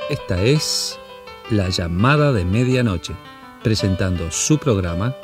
Esta es La Llamada de Medianoche, presentando su programa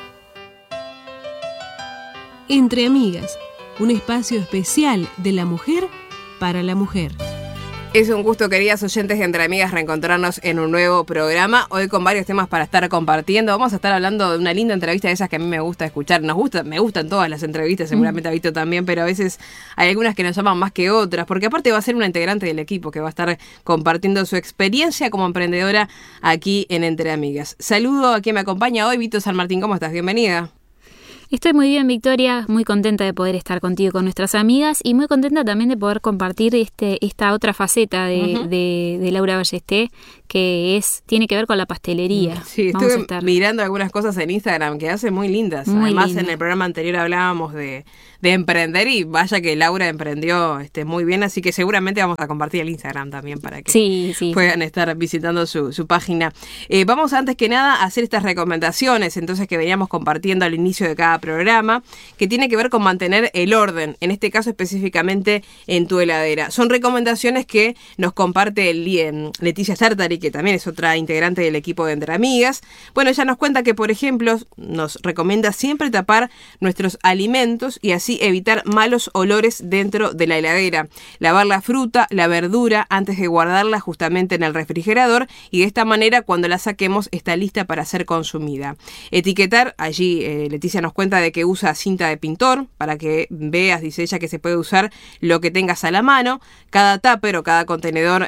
Entre Amigas, un espacio especial de la mujer para la mujer. Es un gusto, queridas oyentes de Entre Amigas, reencontrarnos en un nuevo programa. Hoy con varios temas para estar compartiendo. Vamos a estar hablando de una linda entrevista de esas que a mí me gusta escuchar. Me gustan todas las entrevistas, seguramente ha visto también, pero a veces hay algunas que nos llaman más que otras, porque aparte va a ser una integrante del equipo que va a estar compartiendo su experiencia como emprendedora aquí en Entre Amigas. Saludo a quien me acompaña hoy, Vito San Martín. ¿Cómo estás? Bienvenida. Estoy muy bien, Victoria, muy contenta de poder estar contigo y con nuestras amigas y muy contenta también de poder compartir esta otra faceta de Laura Ballesté, que tiene que ver con la pastelería. Sí, estuve mirando algunas cosas en Instagram que hacen muy lindas. Muy Además, linda. En el programa anterior hablábamos de emprender y vaya que Laura emprendió muy bien, así que seguramente vamos a compartir el Instagram también para que puedan estar visitando su página. Vamos antes que nada a hacer estas recomendaciones entonces que veníamos compartiendo al inicio de cada programa, que tiene que ver con mantener el orden, en este caso específicamente en tu heladera. Son recomendaciones que nos comparte Leticia Sartari, que también es otra integrante del equipo de Entre Amigas. Bueno, ella nos cuenta que, por ejemplo, nos recomienda siempre tapar nuestros alimentos y así evitar malos olores dentro de la heladera. Lavar la fruta, la verdura antes de guardarla justamente en el refrigerador y de esta manera cuando la saquemos está lista para ser consumida. Etiquetar, allí Leticia nos cuenta de que usa cinta de pintor para que veas, dice ella, que se puede usar lo que tengas a la mano. Cada tupper o cada contenedor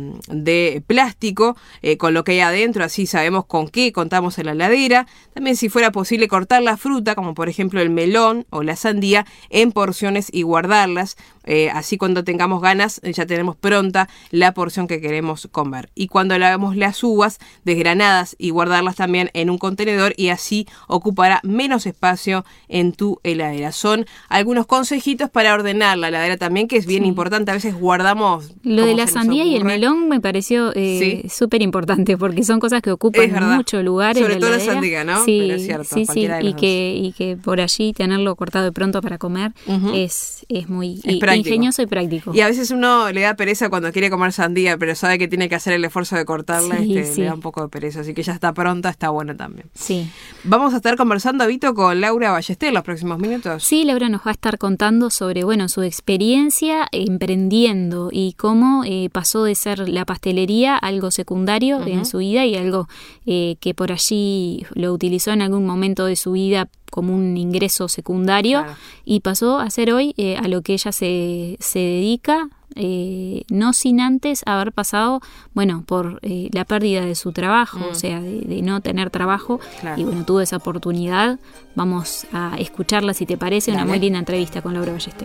de plástico con lo que hay adentro, así sabemos con qué contamos en la heladera. También, si fuera posible, cortar la fruta, como por ejemplo el melón o la sandía, en porciones y guardarlas. Así cuando tengamos ganas ya tenemos pronta la porción que queremos comer. Y cuando lavemos las uvas, desgranadas y guardarlas también en un contenedor y así ocupará menos espacio en tu heladera. Son algunos consejitos para ordenar la heladera también, que es bien importante. A veces guardamos... Lo de la sandía y el melón me pareció súper importante porque son cosas que ocupan mucho lugar sobre en la todo heladera. La sandía, ¿no? Sí, pero es cierto, sí, y que por allí tenerlo cortado de pronto para comer es muy ingenioso y práctico. Y a veces uno le da pereza cuando quiere comer sandía, pero sabe que tiene que hacer el esfuerzo de cortarla, le da un poco de pereza, así que ya está pronta, está bueno también. Sí. Vamos a estar conversando, Vito, con Laura Ballesté en los próximos minutos. Sí, Laura nos va a estar contando sobre su experiencia emprendiendo y cómo pasó de ser la pastelería algo secundario en su vida y algo que por allí lo utilizó en algún momento de su vida como un ingreso secundario, claro, y pasó a ser hoy a lo que ella se dedica, no sin antes haber pasado por la pérdida de su trabajo, o sea, de no tener trabajo, claro, y tuvo esa oportunidad. Vamos a escucharla, si te parece. Dale. Una muy linda entrevista con Laura Ballesté.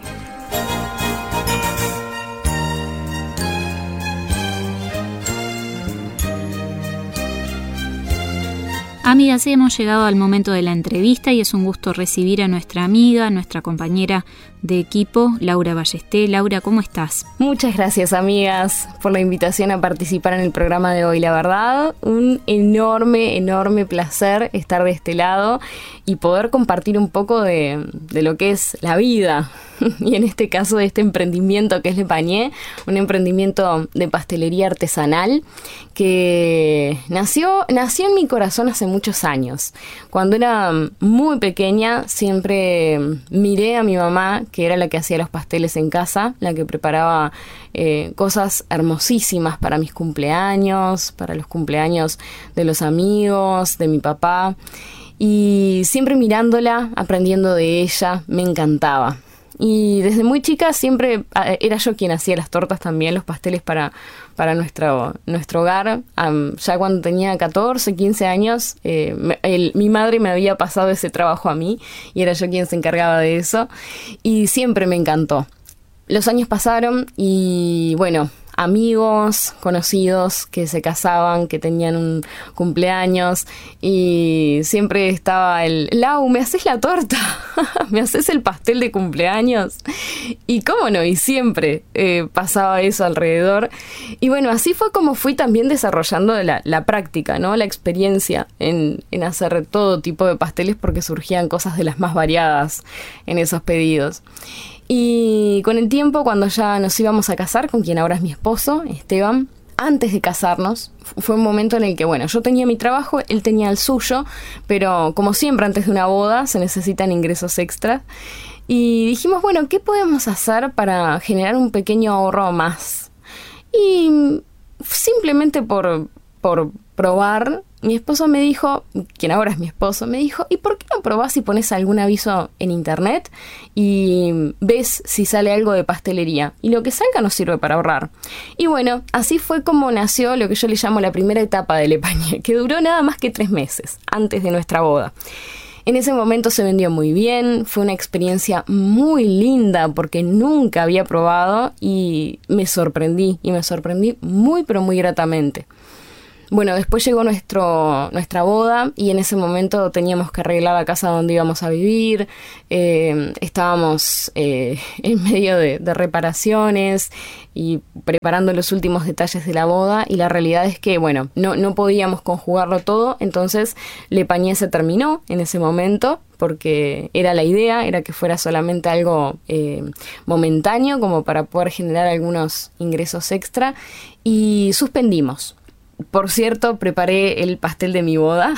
Amigas, hemos llegado al momento de la entrevista y es un gusto recibir a nuestra amiga, nuestra compañera de equipo, Laura Ballesté. Laura, ¿cómo estás? Muchas gracias, amigas, por la invitación a participar en el programa de hoy. La verdad, un enorme placer estar de este lado y poder compartir un poco de lo que es la vida. Y en este caso de este emprendimiento que es Le Panier, un emprendimiento de pastelería artesanal que nació en mi corazón hace muchos años. Cuando era muy pequeña siempre miré a mi mamá, que era la que hacía los pasteles en casa, la que preparaba cosas hermosísimas para mis cumpleaños, para los cumpleaños de los amigos, de mi papá. Y siempre mirándola, aprendiendo de ella, me encantaba. Y desde muy chica siempre era yo quien hacía las tortas también, los pasteles para nuestro hogar. Ya cuando tenía 14, 15 años, mi madre me había pasado ese trabajo a mí y era yo quien se encargaba de eso. Y siempre me encantó. Los años pasaron y amigos, conocidos que se casaban, que tenían un cumpleaños y siempre estaba Lau, ¿me haces la torta? ¿Me haces el pastel de cumpleaños? Y cómo no, y siempre pasaba eso alrededor. Y así fue como fui también desarrollando la práctica, ¿no? La experiencia en hacer todo tipo de pasteles porque surgían cosas de las más variadas en esos pedidos. Y con el tiempo, cuando ya nos íbamos a casar, con quien ahora es mi esposo, Esteban, antes de casarnos. Fue un momento en el que, bueno, yo tenía mi trabajo, él tenía el suyo, pero como siempre antes de una boda se necesitan ingresos extras. Y dijimos, bueno, ¿qué podemos hacer para generar un pequeño ahorro más? Y simplemente por probar, mi esposo me dijo, quien ahora es mi esposo, me dijo, ¿y por qué no probás y pones algún aviso en internet y ves si sale algo de pastelería? Y lo que salga nos sirve para ahorrar. Y bueno, así fue como nació lo que yo le llamo la primera etapa de Le Panier, que duró nada más que 3 meses antes de nuestra boda. En ese momento se vendió muy bien, fue una experiencia muy linda porque nunca había probado y me sorprendí muy pero muy gratamente. Bueno, después llegó nuestra boda y en ese momento teníamos que arreglar la casa donde íbamos a vivir, estábamos en medio de reparaciones y preparando los últimos detalles de la boda y la realidad es que, bueno, no podíamos conjugarlo todo, entonces Le Panier se terminó en ese momento porque era la idea, era que fuera solamente algo momentáneo como para poder generar algunos ingresos extra y suspendimos. Por cierto, preparé el pastel de mi boda,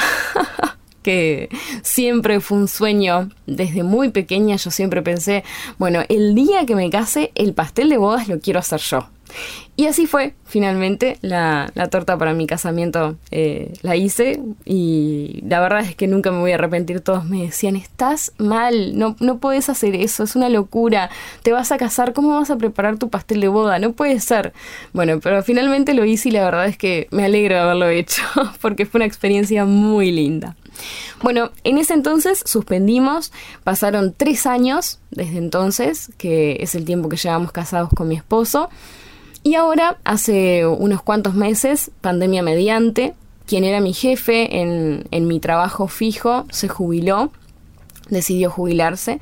que siempre fue un sueño desde muy pequeña. Yo siempre pensé, bueno, el día que me case, el pastel de bodas lo quiero hacer yo. Y así fue, finalmente, la torta para mi casamiento la hice y la verdad es que nunca me voy a arrepentir. Todos me decían, estás mal, no puedes hacer eso, es una locura, te vas a casar, ¿cómo vas a preparar tu pastel de boda? No puede ser. Bueno, pero finalmente lo hice y la verdad es que me alegro de haberlo hecho porque fue una experiencia muy linda. Bueno, en ese entonces suspendimos, pasaron 3 años desde entonces, que es el tiempo que llevamos casados con mi esposo. Y ahora, hace unos cuantos meses, pandemia mediante, quien era mi jefe en mi trabajo fijo se jubiló, decidió jubilarse.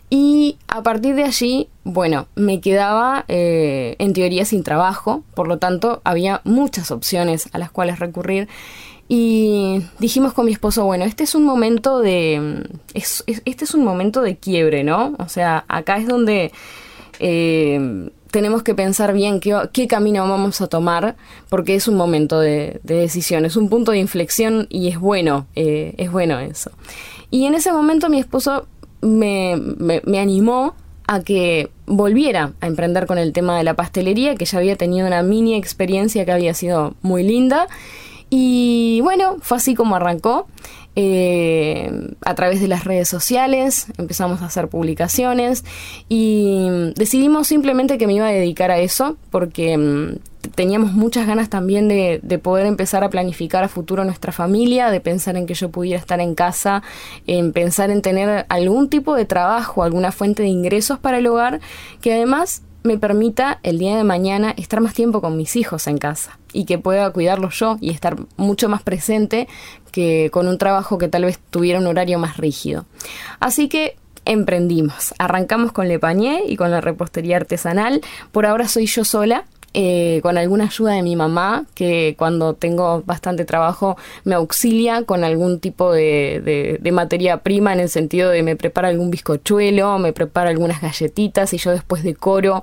Y a partir de allí, bueno, me quedaba en teoría sin trabajo, por lo tanto había muchas opciones a las cuales recurrir. Y dijimos con mi esposo, bueno, este es un momento de quiebre, ¿no? O sea, acá es donde tenemos que pensar bien qué camino vamos a tomar, porque es un momento de decisión, es un punto de inflexión y es bueno eso. Y en ese momento mi esposo me animó a que volviera a emprender con el tema de la pastelería, que ya había tenido una mini experiencia que había sido muy linda. Y bueno, fue así como arrancó. A través de las redes sociales empezamos a hacer publicaciones y decidimos simplemente que me iba a dedicar a eso porque teníamos muchas ganas también de poder empezar a planificar a futuro nuestra familia, de pensar en que yo pudiera estar en casa, en pensar en tener algún tipo de trabajo, alguna fuente de ingresos para el hogar, que además me permita el día de mañana estar más tiempo con mis hijos en casa y que pueda cuidarlos yo y estar mucho más presente que con un trabajo que tal vez tuviera un horario más rígido. Así que emprendimos, arrancamos con Le Panier y con la repostería artesanal. Por ahora soy yo sola, con alguna ayuda de mi mamá, que cuando tengo bastante trabajo me auxilia con algún tipo de materia prima, en el sentido de me prepara algún bizcochuelo, me prepara algunas galletitas y yo después decoro,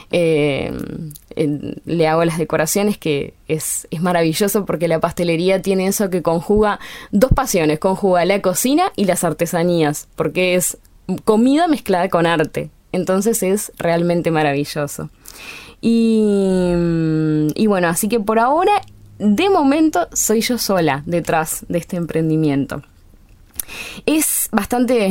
le hago las decoraciones, que es maravilloso porque la pastelería tiene eso que conjuga 2 pasiones, conjuga la cocina y las artesanías, porque es comida mezclada con arte, entonces es realmente maravilloso. Y bueno, así que por ahora, de momento, soy yo sola detrás de este emprendimiento. Es bastante,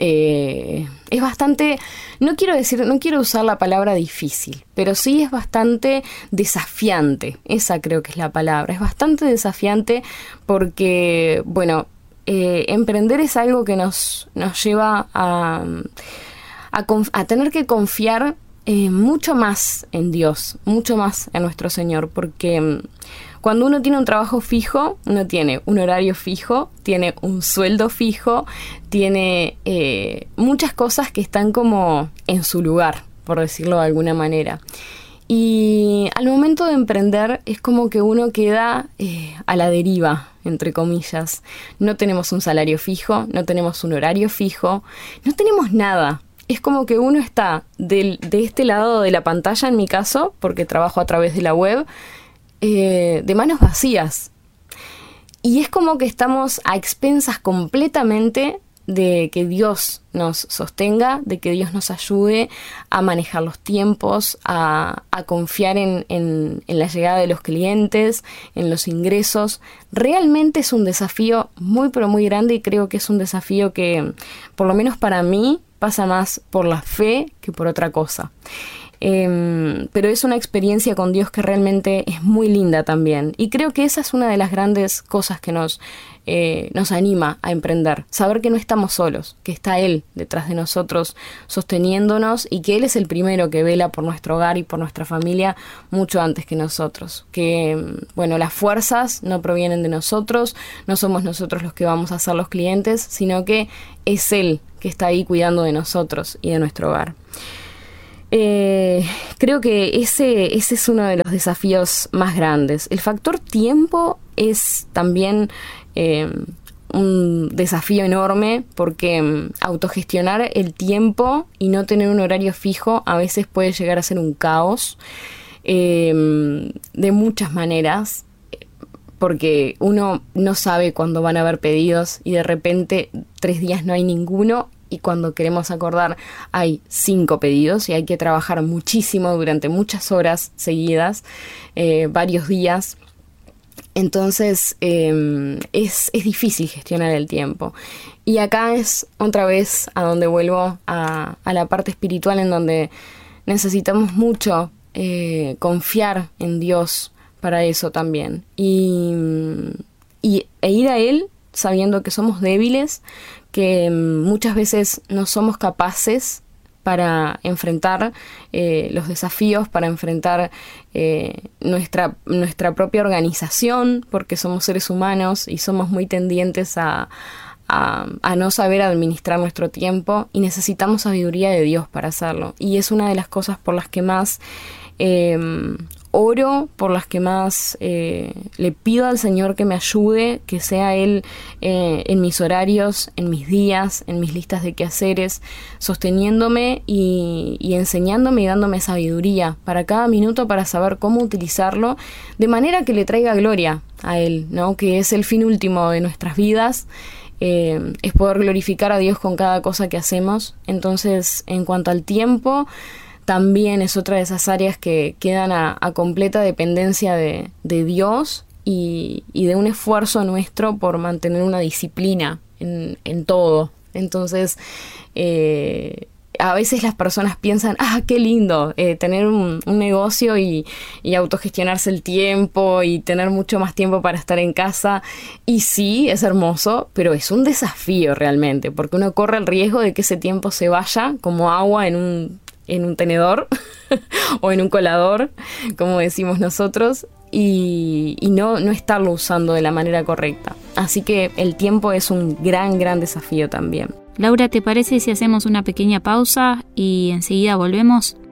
no quiero usar la palabra difícil, pero sí es bastante desafiante. Esa creo que es la palabra. Es bastante desafiante porque, bueno, emprender es algo que nos lleva a tener que confiar mucho más en Dios, mucho más en nuestro Señor, porque cuando uno tiene un trabajo fijo, uno tiene un horario fijo, tiene un sueldo fijo, tiene muchas cosas que están como en su lugar, por decirlo de alguna manera. Y al momento de emprender es como que uno queda a la deriva, entre comillas. No tenemos un salario fijo, no tenemos un horario fijo, no tenemos nada. Es como que uno está de este lado de la pantalla, en mi caso, porque trabajo a través de la web, de manos vacías. Y es como que estamos a expensas completamente de que Dios nos sostenga, de que Dios nos ayude a manejar los tiempos, a confiar en la llegada de los clientes, en los ingresos. Realmente es un desafío muy, pero muy grande, y creo que es un desafío que, por lo menos para mí, pasa más por la fe que por otra cosa. Pero es una experiencia con Dios que realmente es muy linda también, y creo que esa es una de las grandes cosas que nos anima a emprender, saber que no estamos solos, que está Él detrás de nosotros sosteniéndonos, y que Él es el primero que vela por nuestro hogar y por nuestra familia mucho antes que nosotros, que bueno, las fuerzas no provienen de nosotros, no somos nosotros los que vamos a ser los clientes, sino que es Él que está ahí cuidando de nosotros y de nuestro hogar. Creo que ese es uno de los desafíos más grandes. El factor tiempo es también un desafío enorme, porque autogestionar el tiempo y no tener un horario fijo a veces puede llegar a ser un caos, de muchas maneras, porque uno no sabe cuándo van a haber pedidos y de repente 3 días no hay ninguno, y cuando queremos acordar hay 5 pedidos y hay que trabajar muchísimo durante muchas horas seguidas, varios días. Entonces es difícil gestionar el tiempo. Y acá es otra vez a donde vuelvo a la parte espiritual, en donde necesitamos mucho confiar en Dios para eso también. E ir a Él sabiendo que somos débiles, que muchas veces no somos capaces para enfrentar los desafíos, para enfrentar nuestra propia organización, porque somos seres humanos y somos muy tendientes a no saber administrar nuestro tiempo, y necesitamos sabiduría de Dios para hacerlo. Y es una de las cosas por las que más oro, por las que más le pido al Señor que me ayude, que sea Él en mis horarios, en mis días, en mis listas de quehaceres, sosteniéndome y enseñándome y dándome sabiduría para cada minuto, para saber cómo utilizarlo de manera que le traiga gloria a Él, ¿no? Que es el fin último de nuestras vidas. Es poder glorificar a Dios con cada cosa que hacemos. Entonces, en cuanto al tiempo, también es otra de esas áreas que quedan a completa dependencia de Dios y de un esfuerzo nuestro por mantener una disciplina en todo. Entonces, a veces las personas piensan, qué lindo tener un negocio y autogestionarse el tiempo y tener mucho más tiempo para estar en casa. Y sí, es hermoso, pero es un desafío realmente, porque uno corre el riesgo de que ese tiempo se vaya como agua en un tenedor o en un colador, como decimos nosotros, y no estarlo usando de la manera correcta. Así que el tiempo es un gran desafío también. Laura, ¿te parece si hacemos una pequeña pausa y enseguida volvemos?